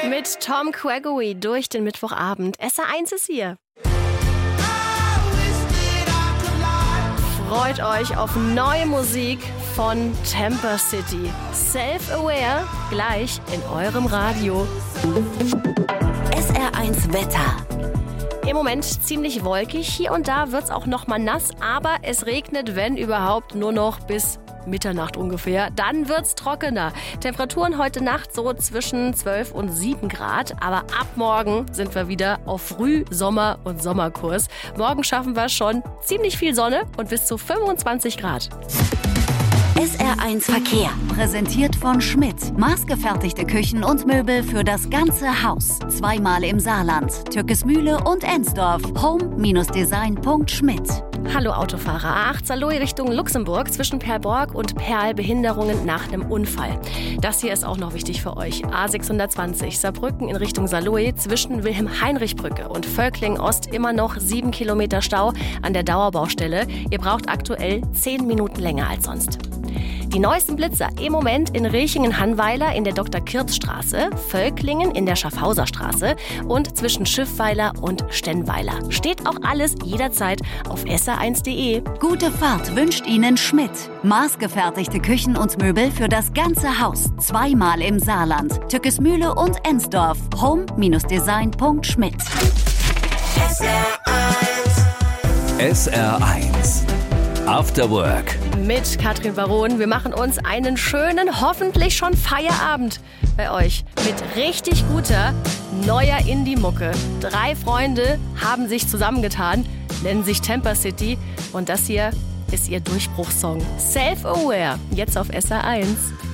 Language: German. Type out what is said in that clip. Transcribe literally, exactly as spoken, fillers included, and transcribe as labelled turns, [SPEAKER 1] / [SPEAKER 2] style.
[SPEAKER 1] Mit Tom Gregory durch den Mittwochabend. S R eins ist hier. Freut euch auf neue Musik von Temper City. Self-Aware gleich in eurem Radio.
[SPEAKER 2] S R eins Wetter.
[SPEAKER 1] Im Moment ziemlich wolkig. Hier und da wird es auch noch mal nass, aber es regnet, wenn überhaupt, nur noch bis Mitternacht ungefähr. Dann wird's trockener. Temperaturen heute Nacht so zwischen zwölf und sieben Grad. Aber ab morgen sind wir wieder auf Frühsommer- und Sommerkurs. Morgen schaffen wir schon ziemlich viel Sonne und bis zu fünfundzwanzig Grad.
[SPEAKER 2] S R eins Verkehr. Präsentiert von Schmidt. Maßgefertigte Küchen und Möbel für das ganze Haus. Zweimal im Saarland. Türkesmühle und Ensdorf. home design punkt schmidt.
[SPEAKER 1] Hallo Autofahrer. A acht Saarlouis Richtung Luxemburg. Zwischen Perlborg und Perl Behinderungen nach einem Unfall. Das hier ist auch noch wichtig für euch. A sechshundertzwanzig Saarbrücken in Richtung Saarlouis. Zwischen Wilhelm-Heinrich-Brücke und Völkling-Ost immer noch sieben Kilometer Stau an der Dauerbaustelle. Ihr braucht aktuell zehn Minuten länger als sonst. Die neuesten Blitzer im Moment in Rechingen-Hannweiler in der Doktor-Kirz-Straße, Völklingen in der Schaffhauser Straße und zwischen Schiffweiler und Stennweiler. Steht auch alles jederzeit auf S R eins punkt de.
[SPEAKER 2] Gute Fahrt wünscht Ihnen Schmidt. Maßgefertigte Küchen und Möbel für das ganze Haus. Zweimal im Saarland. Türkesmühle und Ensdorf. home design punkt schmidt.
[SPEAKER 3] S R eins. S R eins. After Work.
[SPEAKER 1] Mit Katrin Baron. Wir machen uns einen schönen, hoffentlich schon Feierabend bei euch. Mit richtig guter, neuer Indie-Mucke. Drei Freunde haben sich zusammengetan, nennen sich Temper City. Und das hier ist ihr Durchbruchssong. Self-Aware. Jetzt auf S R eins.